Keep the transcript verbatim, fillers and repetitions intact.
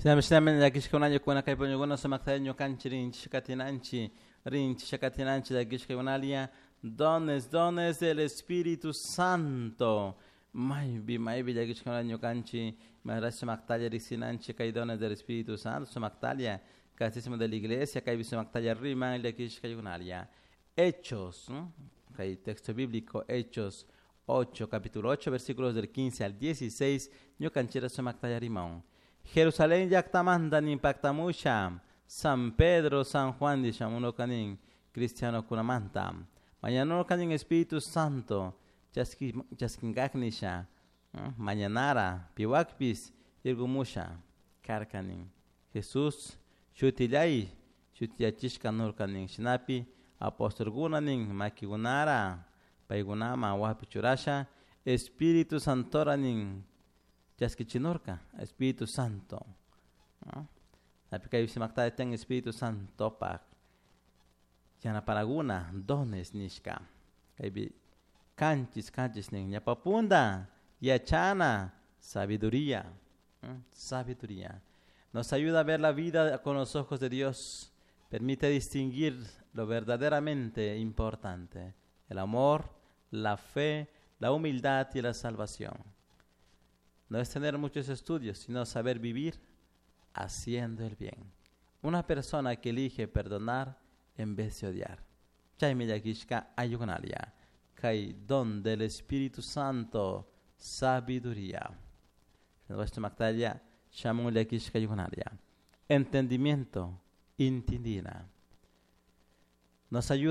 Sinamishnamen yakishkaunayo kuna kaiponyogono samaktayo kanchi rinchi shakatinanchi rinchi shakatinanchi yakishkaunalia dones dones del Espíritu Santo. Maybe maybe yakishkaunayo kanchi maharash samaktayo risinanchi kai dones del Espíritu Santo samaktalia catecismo de la Iglesia kai samaktayo rima yakishkaunalia. Hechos, kai texto bíblico Hechos ocho, capítulo ocho, versículos del quince al dieciséis, yo canchera samaktayo rimón. Jerusalén yaktamandan impacta mucha. San Pedro, San Juan de Shamuno Canin, Cristiano Kunamanta. Mañana Canin Espíritu Santo, Chaskingagnisha, Mañanara, Piwakpis, Irgumusha, Karkanin. Jesús, Shutilai, Shutiachishka Nurkanin, Shinapi, Apóstol Gunanin, Makigunara, Paigunama, Wapichurasha, Espíritu Santoranin. Chaskichinorka, Espíritu Santo. Tapi kayo si makta ten Espíritu Santo pak. Yana paraguna dones nishka. Kayo kanchis kanchis ning yapapunda yachana sabiduría. Sabiduría. Nos ayuda a ver la vida con los ojos de Dios. Permite distinguir lo verdaderamente importante. El amor, la fe, la humildad y la salvación. No es tener muchos estudios, sino saber vivir haciendo el bien. Una persona que elige perdonar en vez de odiar. Chaimi yakishka ayunalia. Kai don del Espíritu Santo, sabiduría. Nuestro Magdalia, shamu yakishka ayunalia. Entendimiento, intindina. Nos ayuda